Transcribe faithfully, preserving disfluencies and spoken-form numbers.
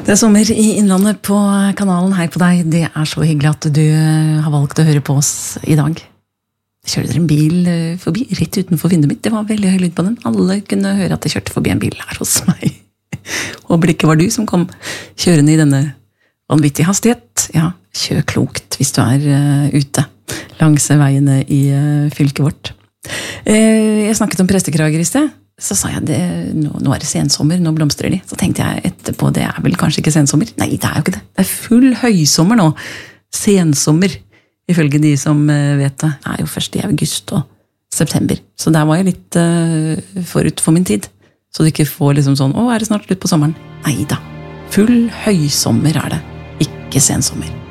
Det er sommer i Innlandet på kanalen. Hei på deg, det er så hyggelig at du har valgt å høre på oss i dag. Kjører dere en bil forbi, rett utenfor vinduet mitt. Det var veldig høy lyd på den. Alle kunne høre at det kjørte forbi en bil her hos meg. Og blikket var du som kom kjørende i denne vanvittige hastighet. Ja, kjør klokt hvis du er uh, ute langs veiene i uh, fylket vårt. Uh, jeg snakket om prestekrager i sted. Så sa jeg, det, nå, nå er det sensommer, nå blomstrer de. Så tenkte jeg etterpå, det er vel kanskje ikke sensommer? Nei, det er jo ikke det. Det er full høysommer nå. Sensommer, ifølge de som vet det, er jo først i august og september. Så der var jeg litt uh, forut for min tid. Så du ikke får liksom sånn, å, er det snart slutt på sommeren? Nei da, full høysommer er det, ikke sensommer.